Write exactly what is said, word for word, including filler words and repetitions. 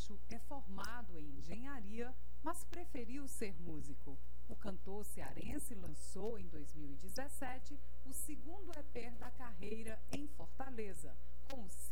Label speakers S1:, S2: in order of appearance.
S1: Camacho é formado em engenharia, mas preferiu ser músico. O cantor cearense lançou em dois mil e dezessete o segundo E P da carreira em Fortaleza, com o